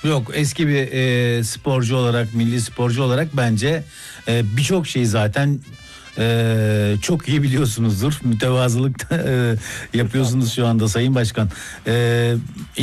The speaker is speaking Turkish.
Yok, eski bir sporcu olarak, milli sporcu olarak bence birçok şeyi zaten çok iyi biliyorsunuzdur. Mütevazılık da yapıyorsunuz şu anda Sayın Başkan.